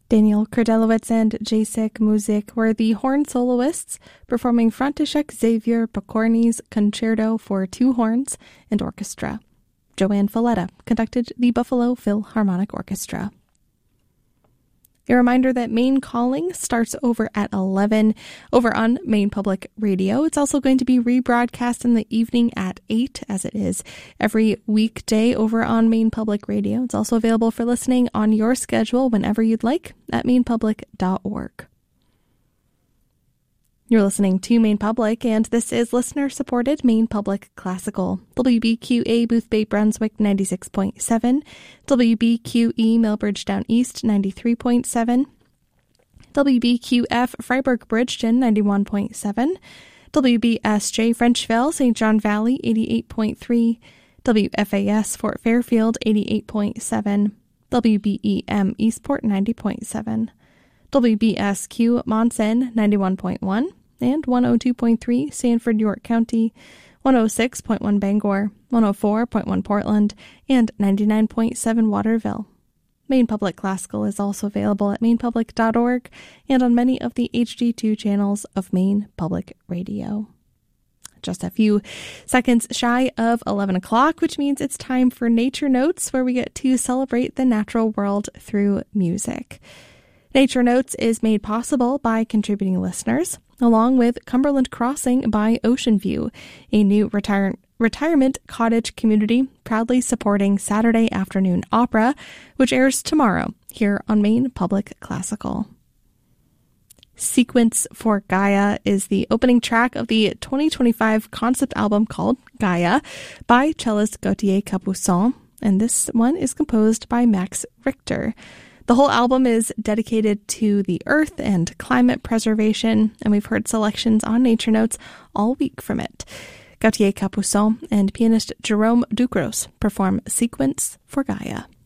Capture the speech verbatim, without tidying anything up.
Daniel Kurdelowitz and Jacek Muzik were the horn soloists, performing František Xavier Pokorny's Concerto for Two Horns and Orchestra. Joanne Falletta conducted the Buffalo Philharmonic Orchestra. A reminder that Maine Calling starts over at eleven over on Maine Public Radio. It's also going to be rebroadcast in the evening at eight, as it is every weekday over on Maine Public Radio. It's also available for listening on your schedule whenever you'd like at maine public dot org. You're listening to Maine Public, and this is listener-supported Maine Public Classical. W B Q A Boothbay Brunswick ninety-six point seven, W B Q E Millbridge Down East ninety-three point seven, W B Q F Freiburg Bridgeton ninety-one point seven, W B S J Frenchville Saint John Valley eighty-eight point three, W F A S Fort Fairfield eighty-eight point seven, W B E M Eastport ninety point seven, W B S Q Monson ninety-one point one, and one oh two point three Sanford, York County, one oh six point one Bangor, one oh four point one Portland, and ninety-nine point seven Waterville. Maine Public Classical is also available at maine public dot org and on many of the H D two channels of Maine Public Radio. Just a few seconds shy of eleven o'clock, which means it's time for Nature Notes, where we get to celebrate the natural world through music. Nature Notes is made possible by contributing listeners, along with Cumberland Crossing by Ocean View, a new retire- retirement cottage community proudly supporting Saturday Afternoon Opera, which airs tomorrow here on Maine Public Classical. Sequence for Gaia is the opening track of the twenty twenty-five concept album called Gaia by cellist Gauthier Capuçon, and this one is composed by Max Richter. The whole album is dedicated to the earth and climate preservation, and we've heard selections on Nature Notes all week from it. Gauthier Capuçon and pianist Jerome Ducros perform Sequence for Gaia.